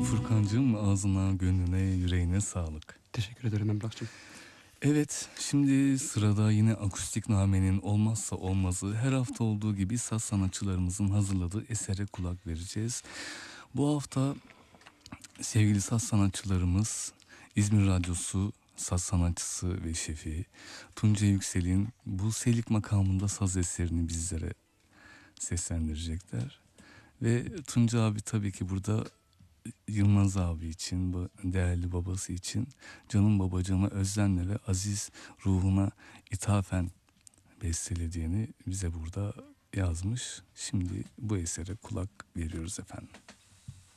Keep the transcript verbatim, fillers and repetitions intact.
Furkancığım, ağzına, gönlüne, yüreğine sağlık. Teşekkür ederim Emrah'cığım. Evet, şimdi sırada yine akustik namenin olmazsa olmazı, her hafta olduğu gibi saz sanatçılarımızın hazırladığı esere kulak vereceğiz. Bu hafta sevgili saz sanatçılarımız, İzmir Radyosu saz sanatçısı ve şefi Tunca Yüksel'in bu Selik makamında saz eserini bizlere seslendirecekler. Ve Tunca abi tabii ki burada Yılmaz abi için, değerli babası için canım babacığıma özlemle ve aziz ruhuna ithafen bestelediğini bize burada yazmış. Şimdi bu esere kulak veriyoruz efendim.